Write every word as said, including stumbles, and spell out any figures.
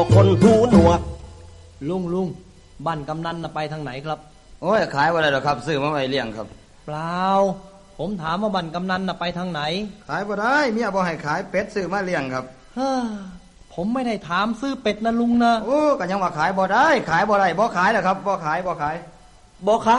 คนหูหนวกลุงลุงบ้านกำนันน่ะไปทางไหนครับโอ้ยขายว่าอะไรหรอครับซื้อมาไว้เลี้ยงครับเปล่าผมถามว่าบ้านกำนันน่ะไปทางไหนขายบ่ได้เมียบ่ให้ขายเป็ดซื้อมาเลี้ยงครับเฮ้อผมไม่ได้ถามซื้อเป็ดนะลุงนะโอ้ก็ยังว่าขายบ่ได้ขายบ่ได้บ่ขายแหละครับบ่ขายบ่ขายบ่ขาย